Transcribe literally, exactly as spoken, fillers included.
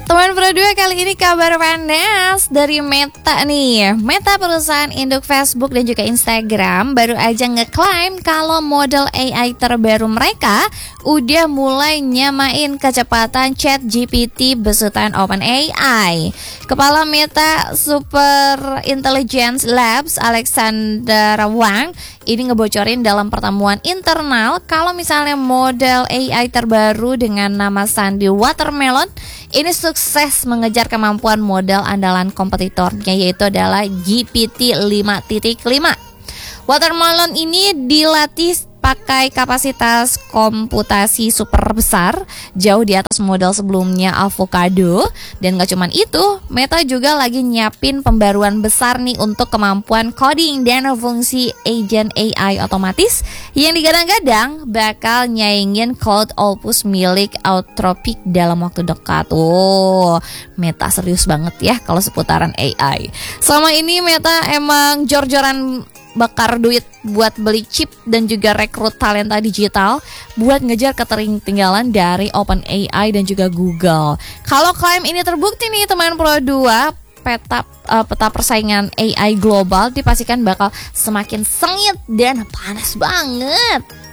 Teman Pro dua, kali ini kabar panas dari Meta nih. Meta, perusahaan induk Facebook dan juga Instagram, baru aja ngeklaim kalau model A I terbaru mereka udah mulai nyamain kecepatan ChatGPT besutan OpenAI. Kepala Meta Super Intelligence Labs, Alexander Wang, ini ngebocorin dalam pertemuan internal kalau misalnya model A I terbaru dengan nama Sandy Watermelon ini sukses mengejar kemampuan model andalan kompetitornya, yaitu adalah G P T lima titik lima. Watermelon ini dilatih pakai kapasitas komputasi super besar, jauh di atas model sebelumnya Avocado. Dan gak cuman itu, Meta juga lagi nyiapin pembaruan besar nih untuk kemampuan coding dan fungsi agent A I otomatis yang digadang-gadang bakal nyaingin Cloud Opus milik Anthropic dalam waktu dekat. Oh, Meta serius banget ya kalau seputaran A I. Selama ini Meta emang jor-joran bakar duit buat beli chip dan juga rekrut talenta digital buat ngejar ketertinggalan dari OpenAI dan juga Google. Kalau klaim ini terbukti nih teman Pro dua, peta uh, peta persaingan A I global dipastikan bakal semakin sengit dan panas banget.